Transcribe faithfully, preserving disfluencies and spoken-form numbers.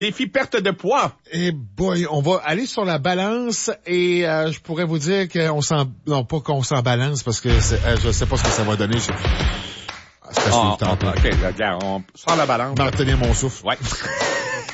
Défi perte de poids. Eh boy, on va aller sur la balance et euh, je pourrais vous dire qu'on s'en... Non, pas qu'on s'en balance parce que euh, je sais pas ce que ça va donner. Je... Ah, ah, OK, regarde, on sort la balance. Je vais retenir mon souffle. Ouais.